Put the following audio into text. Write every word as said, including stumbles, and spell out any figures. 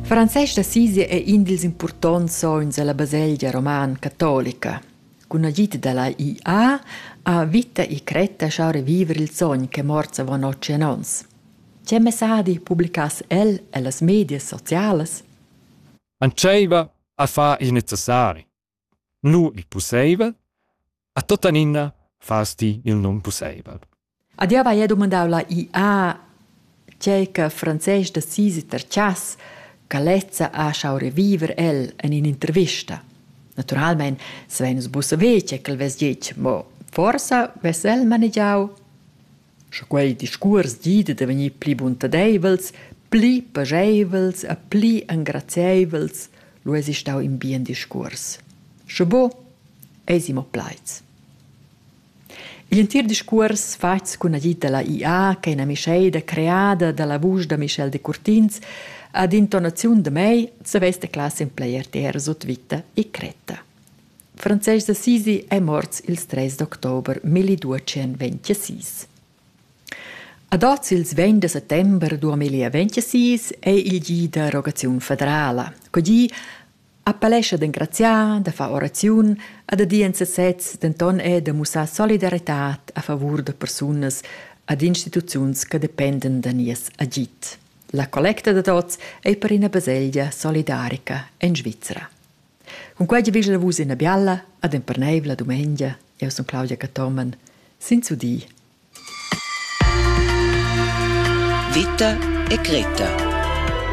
Francesc d'Assisi è in dils importants sogns alla Baselgia roman cattolica. Con agita dalla I A a vita e cretta schau revivere il sogn che morza von occhi annons. C'è messadi publicas el e las medias sociales? Anceiva a fa il necessari. Nu il possibile, a totanina fasti il non possibile. Adia va io domandau la I A c'è che Francesc d'Assisi tercias che lezza a schau revivere el in un'intervista. Naturalmente, se venus bussa vece che il ves dic, ma forsa ves el manegiau. Se quei discurs gide de venir pli buntadeivels, pli pageivels e pli ingrazievels, lo esi stau in bien discurs. Se bo, esimo plaiz. Il intir discurs fats con agita la I A che una misceida creada dalla voce da Michel de Courtins ad intonazione de mei se veste classe in player terra sot vita e cretta. Francesc d'Assisi è morts il tre d'october milleduecentoventisei. Ad oggi il venti settembre duemilaventisei è il gi da rogazione federale. Così appellesce ad ingrazia, da fa orazione, ad adienza sez denton è da musa solidarietà a favore de personas ad istituzioni che dependono da nies agit. La collecta da tots è per una Baselgia solidarica in Svizzera. Con quella vigila vus in Bialla, ad imperneiv la domenica, io sono Claudia Catoman, sin su di. Vita e Creta.